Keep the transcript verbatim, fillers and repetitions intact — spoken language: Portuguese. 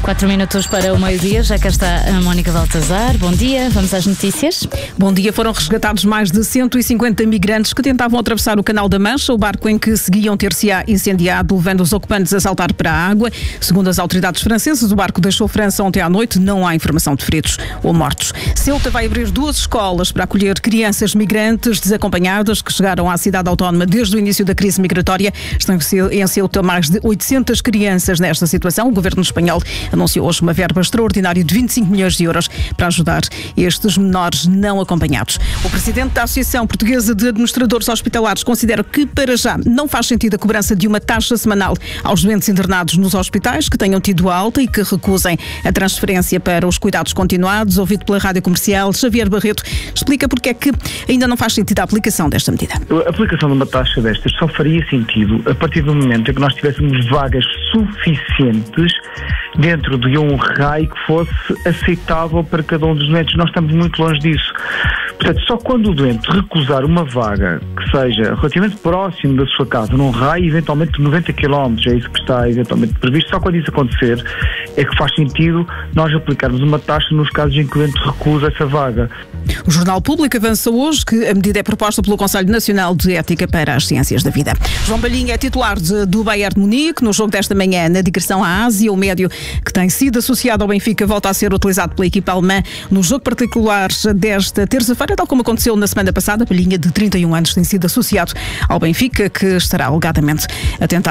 Quatro minutos para o meio-dia, já cá está a Mónica Baltazar. Bom dia, vamos às notícias. Bom dia, foram resgatados mais de cento e cinquenta migrantes que tentavam atravessar o Canal da Mancha. O barco em que seguiam ter-se-á incendiado, levando os ocupantes a saltar para a água. Segundo as autoridades francesas, o barco deixou França ontem à noite. Não há informação de feridos ou mortos. Ceuta vai abrir duas escolas para acolher crianças migrantes desacompanhadas que chegaram à cidade autónoma desde o início da crise migratória. Estão em Ceuta mais de oitocentas crianças nesta situação. O governo espanhol anunciou hoje uma verba extraordinária de vinte e cinco milhões de euros para ajudar estes menores não acompanhados. O presidente da Associação Portuguesa de Administradores Hospitalares considera que, para já, não faz sentido a cobrança de uma taxa semanal aos doentes internados nos hospitais que tenham tido alta e que recusem a transferência para os cuidados continuados. Ouvido pela Rádio Comercial, Xavier Barreto explica porque é que ainda não faz sentido a aplicação desta medida. A aplicação de uma taxa destas só faria sentido a partir do momento em que nós tivéssemos vagas suficientes dentro de um raio que fosse aceitável para cada um dos doentes. Nós estamos muito longe disso. Portanto, só quando o doente recusar uma vaga que seja relativamente próximo da sua casa, num raio eventualmente de noventa quilómetros, é isso que está eventualmente previsto, só quando isso acontecer é que faz sentido nós aplicarmos uma taxa nos casos em que o doente recusa essa vaga. O Jornal Público avança hoje que a medida é proposta pelo Conselho Nacional de Ética para as Ciências da Vida. João Palhinha é titular de, do Bayern de Munique. No jogo desta manhã, na digressão à Ásia, o médio que tem sido associado ao Benfica volta a ser utilizado pela equipa alemã no jogo particular desta terça-feira, tal como aconteceu na semana passada. Palhinha, de trinta e um anos, tem sido associado ao Benfica, que estará alegadamente a tentar